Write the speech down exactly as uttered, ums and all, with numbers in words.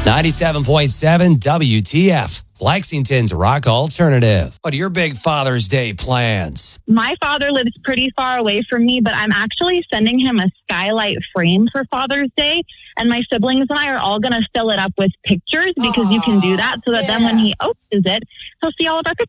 ninety-seven point seven W T F, Lexington's Rock Alternative. What are your big Father's Day plans? My father lives pretty far away from me, but I'm actually sending him a skylight frame for Father's Day. And my siblings and I are all going to fill it up with pictures because Aww, you can do that so that yeah. then when he opens it, he'll see all of our pictures.